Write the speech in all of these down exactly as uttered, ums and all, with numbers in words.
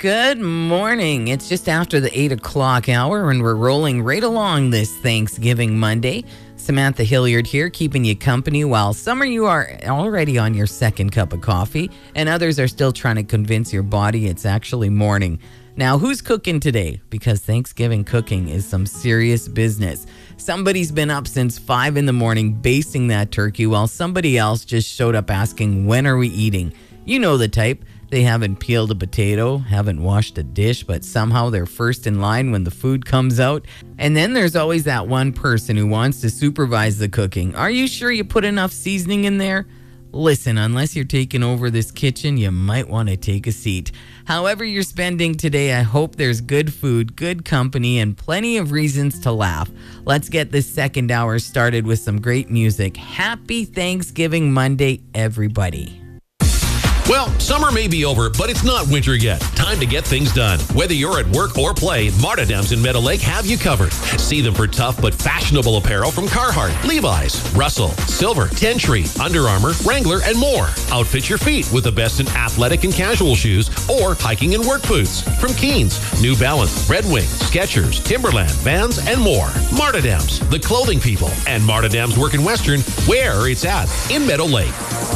Good morning. It's just after the eight o'clock hour, and we're rolling right along this Thanksgiving Monday. Samantha Hilliard here, keeping you company while some of you are already on your second cup of coffee, and others are still trying to convince your body it's actually morning. Now, who's cooking today? Because Thanksgiving cooking is some serious business. Somebody's been up since five in the morning basting that turkey, while somebody else just showed up asking, when are we eating? You know the type. They haven't peeled a potato, haven't washed a dish, but somehow they're first in line when the food comes out. And then there's always that one person who wants to supervise the cooking. Are you sure you put enough seasoning in there? Listen, unless you're taking over this kitchen, you might want to take a seat. However you're spending today, I hope there's good food, good company, and plenty of reasons to laugh. Let's get this second hour started with some great music. Happy Thanksgiving Monday, everybody. Well, summer may be over, but it's not winter yet. Time to get things done. Whether you're at work or play, Martadams in Meadow Lake have you covered. See them for tough but fashionable apparel from Carhartt, Levi's, Russell, Silver, Gentry, Under Armour, Wrangler, and more. Outfit your feet with the best in athletic and casual shoes or hiking and work boots from Keens, New Balance, Red Wing, Skechers, Timberland, Vans, and more. Martadams, the clothing people, and Martadams Work in Western, where it's at in Meadow Lake.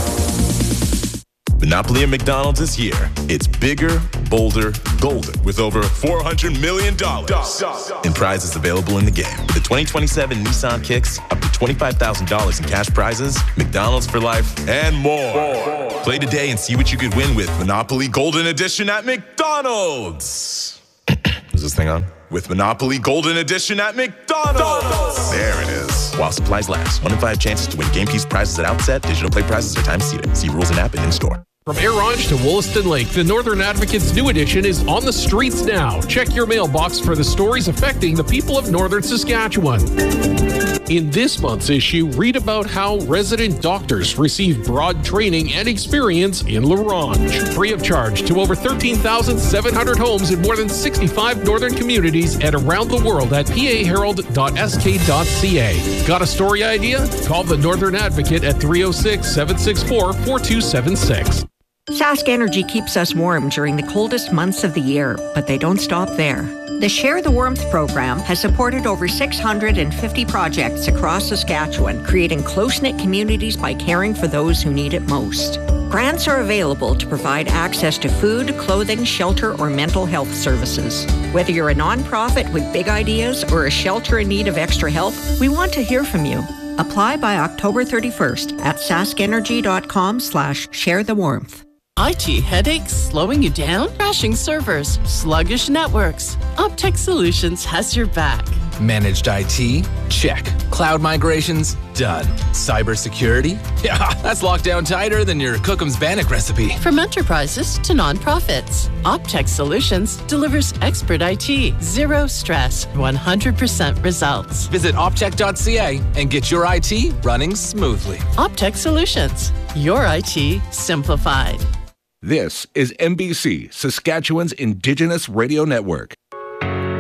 Monopoly at McDonald's is here. It's bigger, bolder, golden, with over four hundred million dollars in prizes available in the game. With the twenty twenty-seven Nissan Kicks, up to twenty-five thousand dollars in cash prizes, McDonald's for life, and more. more. Play today and see what you could win with Monopoly Golden Edition at McDonald's. Is this thing on? With Monopoly Golden Edition at McDonald's. There it is. While supplies last. One in five chances to win game piece prizes at outset. Digital play prizes are time seated. See rules and app and in-store. From Air Rouge to Wollaston Lake, the Northern Advocate's new edition is on the streets now. Check your mailbox for the stories affecting the people of Northern Saskatchewan. In this month's issue, read about how resident doctors receive broad training and experience in La Ronge. Free of charge to over thirteen thousand seven hundred homes in more than sixty-five northern communities and around the world at p a herald dot s k dot c a. Got a story idea? Call the Northern Advocate at three oh six, seven six four, four two seven six. Sask Energy keeps us warm during the coldest months of the year, but they don't stop there. The Share the Warmth program has supported over six hundred fifty projects across Saskatchewan, creating close-knit communities by caring for those who need it most. Grants are available to provide access to food, clothing, shelter, or mental health services. Whether you're a nonprofit with big ideas or a shelter in need of extra help, we want to hear from you. Apply by October thirty-first at saskenergy.com slash share the warmth. I T headaches slowing you down? Crashing servers, sluggish networks. Optech Solutions has your back. Managed I T? Check. Cloud migrations? Done. Cybersecurity? Yeah, that's locked down tighter than your Cookham's Bannock recipe. From enterprises to nonprofits, Optech Solutions delivers expert I T, zero stress, one hundred percent results. Visit optech dot c a and get your I T running smoothly. Optech Solutions, your I T simplified. This is N B C, Saskatchewan's Indigenous Radio Network.